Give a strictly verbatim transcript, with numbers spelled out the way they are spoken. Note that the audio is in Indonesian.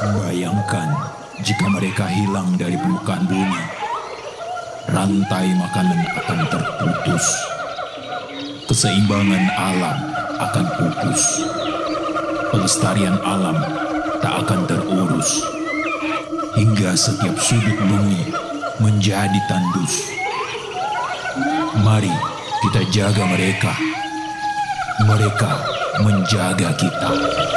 Bayangkan jika mereka hilang dari permukaan bumi, rantai makanan akan terputus, keseimbangan alam akan pupus, pelestarian alam tak akan terurus, hingga setiap sudut bumi menjadi tandus. Mari kita jaga mereka, mereka menjaga kita.